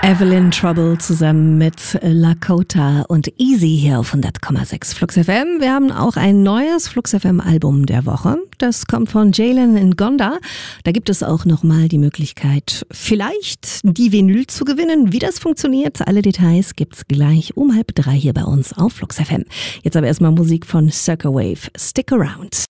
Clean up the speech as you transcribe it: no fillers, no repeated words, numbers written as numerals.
Evelyn Trouble zusammen mit Lakota und Easy hier auf 100,6 Flux FM. Wir haben auch ein neues Flux FM Album der Woche. Das kommt von Jalen Ngonda. Da gibt es auch nochmal die Möglichkeit, vielleicht die Vinyl zu gewinnen. Wie das funktioniert, alle Details gibt's gleich um 2:30 hier bei uns auf Flux FM. Jetzt aber erstmal Musik von Circa Wave. Stick Around.